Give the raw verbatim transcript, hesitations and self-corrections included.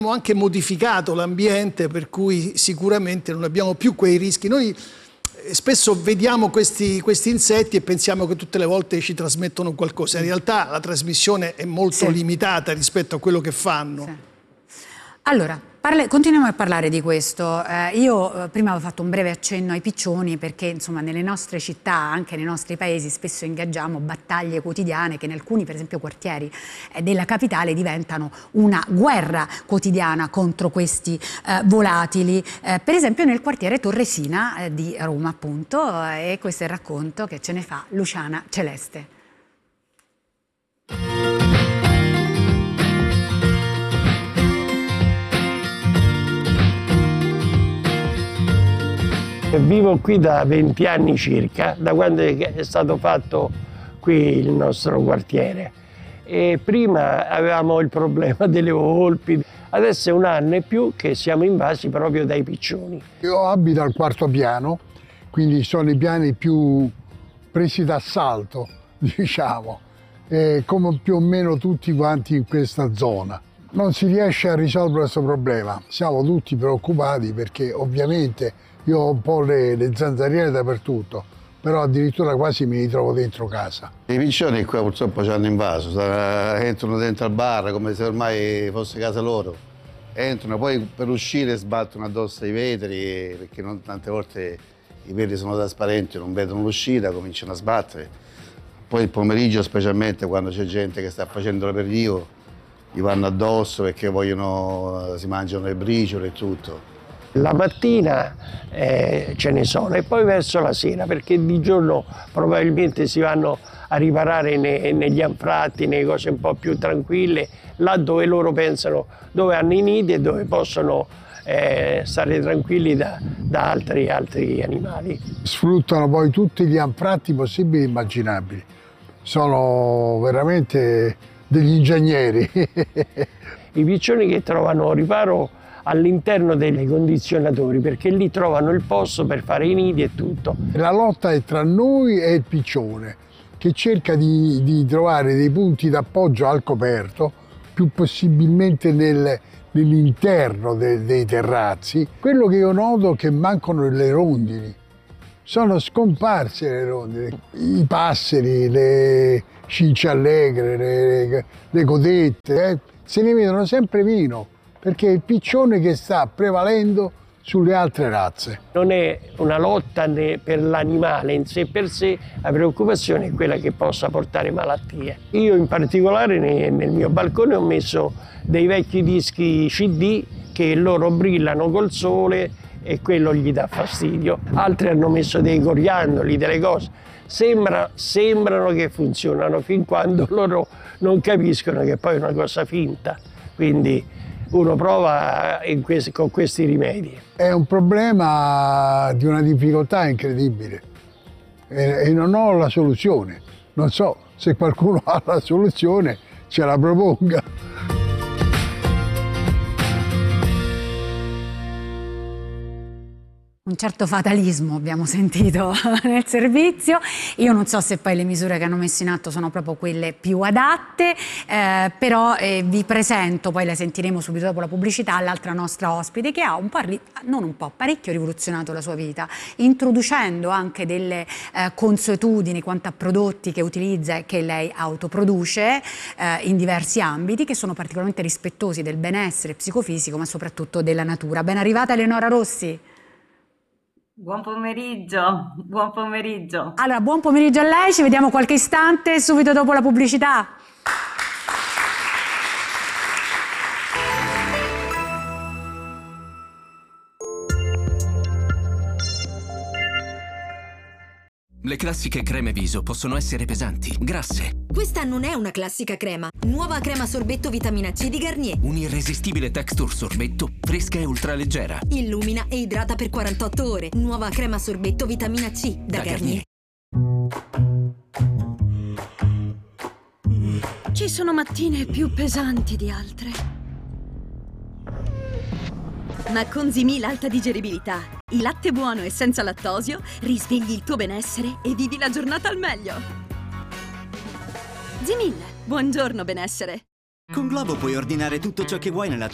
Abbiamo anche modificato l'ambiente, per cui sicuramente non abbiamo più quei rischi. Noi spesso vediamo questi, questi insetti e pensiamo che tutte le volte ci trasmettono qualcosa. In realtà la trasmissione è molto sì. limitata rispetto a quello che fanno. Sì. Allora, parle, continuiamo a parlare di questo. Eh, io eh, prima avevo fatto un breve accenno ai piccioni perché insomma nelle nostre città, anche nei nostri paesi, spesso ingaggiamo battaglie quotidiane che in alcuni, per esempio, quartieri eh, della capitale diventano una guerra quotidiana contro questi eh, volatili. Eh, per esempio nel quartiere Torresina eh, di Roma, appunto, eh, e questo è il racconto che ce ne fa Luciana Celeste. Vivo qui da venti anni circa, da quando è stato fatto qui il nostro quartiere. E prima avevamo il problema delle volpi, adesso è un anno e più che siamo invasi proprio dai piccioni. Io abito al quarto piano, quindi sono i piani più presi d'assalto, diciamo, e come più o meno tutti quanti in questa zona. Non si riesce a risolvere questo problema, siamo tutti preoccupati perché ovviamente io ho un po' le, le zanzariere dappertutto, però addirittura quasi mi ritrovo dentro casa. I piccioni qua purtroppo ci hanno invaso, entrano dentro al bar come se ormai fosse casa loro. Entrano, poi per uscire sbattono addosso ai vetri perché non, tante volte i vetri sono trasparenti, non vedono l'uscita, cominciano a sbattere. Poi il pomeriggio, specialmente quando c'è gente che sta facendo l'aperitivo, gli vanno addosso perché vogliono, si mangiano le briciole e tutto. La mattina eh, ce ne sono e poi verso la sera, perché di giorno probabilmente si vanno a riparare ne, negli anfratti, nelle cose un po' più tranquille, là dove loro pensano, dove hanno i nidi e dove possono eh, stare tranquilli da, da altri, altri animali. Sfruttano poi tutti gli anfratti possibili e immaginabili, sono veramente degli ingegneri. I piccioni che trovano riparo all'interno dei condizionatori, perché lì trovano il posto per fare i nidi e tutto. La lotta è tra noi e il piccione, che cerca di, di trovare dei punti d'appoggio al coperto, più possibilmente nel, nell'interno de, dei terrazzi. Quello che io noto è che mancano le rondini, sono scomparse le rondini, i passeri, le cinciallegre, le, le codette, eh, se ne vedono sempre meno, perché è il piccione che sta prevalendo sulle altre razze. Non è una lotta per l'animale in sé per sé, la preoccupazione è quella che possa portare malattie. Io in particolare nel mio balcone ho messo dei vecchi dischi C D che loro brillano col sole e quello gli dà fastidio. Altri hanno messo dei coriandoli, delle cose. Sembra, sembrano che funzionano fin quando loro non capiscono che poi è una cosa finta. Quindi uno prova in questi, con questi rimedi. È un problema di una difficoltà incredibile e, e non ho la soluzione. Non so se qualcuno ha la soluzione, ce la proponga. Un certo fatalismo abbiamo sentito nel servizio. Io non so se poi le misure che hanno messo in atto sono proprio quelle più adatte, eh, però eh, vi presento, poi le sentiremo subito dopo la pubblicità, l'altra nostra ospite che ha un po', non un po', parecchio rivoluzionato la sua vita, introducendo anche delle eh, consuetudini quanto a prodotti che utilizza e che lei autoproduce eh, in diversi ambiti, che sono particolarmente rispettosi del benessere psicofisico ma soprattutto della natura. Ben arrivata Eleonora Rossi. Buon pomeriggio, buon pomeriggio. Allora, buon pomeriggio a lei, ci vediamo qualche istante subito dopo la pubblicità. Le classiche creme viso possono essere pesanti, grasse. Questa non è una classica crema. Nuova crema sorbetto vitamina C di Garnier. Un'irresistibile texture sorbetto, fresca e ultraleggera. Illumina e idrata per quarantotto ore. Nuova crema sorbetto vitamina C da, da Garnier. Garnier. Ci sono mattine più pesanti di altre. Ma con Zimil alta digeribilità, il latte buono e senza lattosio, risvegli il tuo benessere e vivi la giornata al meglio. Zimil, buongiorno benessere. Con Globo puoi ordinare tutto ciò che vuoi nella tua